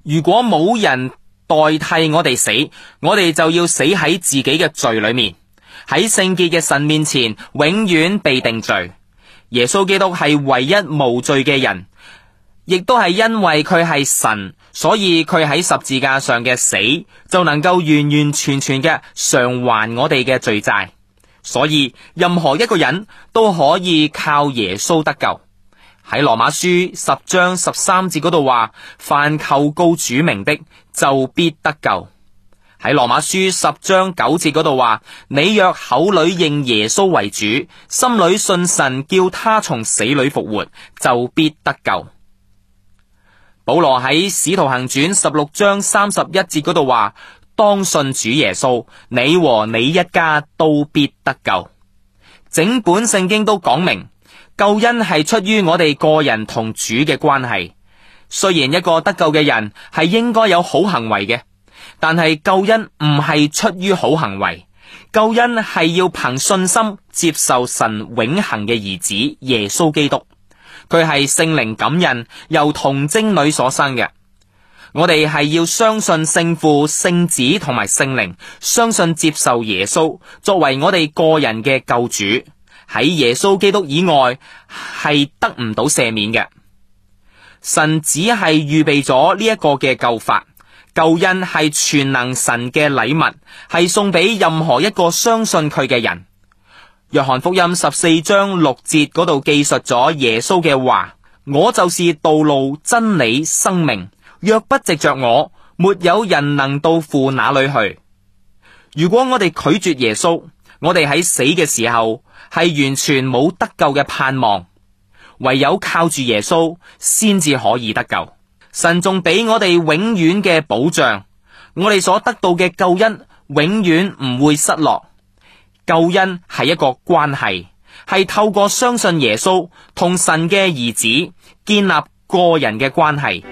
如果冇人代替我哋死，我哋就要死喺自己嘅罪裏面，喺聖潔嘅神面前永遠被定罪。耶穌基督係唯一無罪嘅人，亦都係因為佢係神，所以佢喺十字架上嘅死就能夠完完全全嘅償還我哋嘅罪債。所以任何一個人都可以靠耶穌得救。喺羅馬書10章13節嗰度話，凡求告主名的就必得救。喺羅馬書10章9節嗰度話，你若口裏認耶穌為主，心裏信神叫他從死裏復活，就必得救。保羅喺使徒行傳16章31節嗰度話，當信主耶穌，你和你一家都必得救。整本聖經都講明，救恩係出於我哋個人同主嘅關係。雖然一個得救嘅人係應該有好行為嘅，但係救恩唔係出於好行為，救恩係要憑信心接受神永恆嘅兒子耶穌基督。佢係聖靈感孕，由童貞女所生嘅。我哋係要相信聖父、聖子同埋聖靈，相信接受耶穌作為我哋個人嘅救主。喺耶穌基督以外係得唔到赦免嘅。神只係預備咗呢一個嘅救法，救恩係全能神嘅禮物，係送俾任何一個相信佢嘅人。約翰福音14章6節嗰度記述咗耶穌嘅話，我就是道路、真理、生命，若不藉着我，沒有人能到父那裏去。如果我哋拒絕耶穌，我哋喺死嘅時候係完全冇得救嘅盼望，唯有靠住耶穌先至可以得救。神仲俾我哋永遠嘅保障，我哋所得到嘅救恩永遠唔會失落。救恩係一個關係，係透過相信耶穌同神嘅兒子建立個人嘅關係。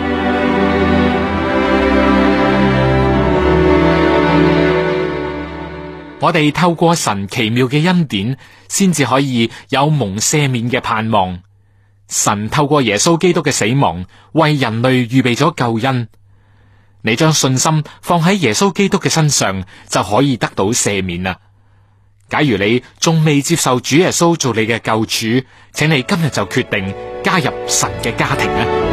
我哋透過神奇妙嘅恩典，先至可以有蒙赦免嘅盼望。神透過耶穌基督嘅死亡，為人類預備咗救恩。你將信心放喺耶穌基督嘅身上，就可以得到赦免啦。假如你仲未接受主耶穌做你嘅救主，請你今日就決定加入神嘅家庭啊！